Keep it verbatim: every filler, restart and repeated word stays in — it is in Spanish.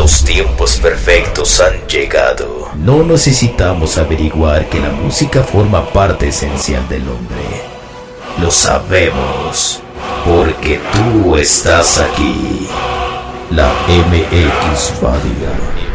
Los tiempos perfectos han llegado. No necesitamos averiguar que la música forma parte esencial del hombre. Lo sabemos, porque tú estás aquí. La M X Radio.